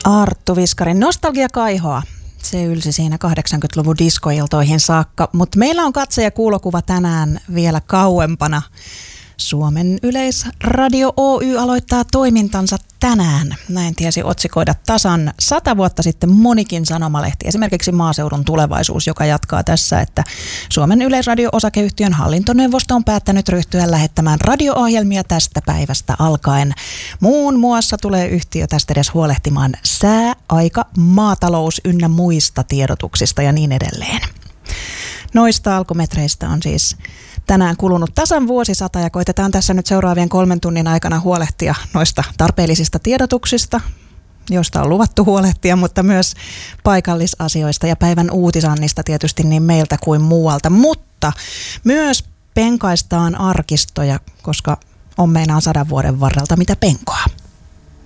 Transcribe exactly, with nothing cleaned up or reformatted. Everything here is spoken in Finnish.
Arttu Viskarin nostalgiakaihoa. Se ylsi siinä kahdeksankymmentäluvun diskoiltoihin saakka, mutta meillä on katse ja kuulokuva tänään vielä kauempana. Suomen Yleisradio Oy aloittaa toimintansa tänään. Näin tiesi otsikoida tasan sata vuotta sitten monikin sanomalehti. Esimerkiksi Maaseudun Tulevaisuus, joka jatkaa tässä, että Suomen Yleisradio-osakeyhtiön hallintoneuvosto on päättänyt ryhtyä lähettämään radio-ohjelmia tästä päivästä alkaen. Muun muassa tulee yhtiö tästä edes huolehtimaan sää-, aika-, maatalous- ynnä muista tiedotuksista ja niin edelleen. Noista alkumetreistä on siis tänään kulunut tasan vuosisata ja koitetaan tässä nyt seuraavien kolmen tunnin aikana huolehtia noista tarpeellisista tiedotuksista, joista on luvattu huolehtia, mutta myös paikallisasioista ja päivän uutisannista tietysti niin meiltä kuin muualta. Mutta myös penkaistaan arkistoja, koska on meinaan sadan vuoden varrelta mitä penkoa.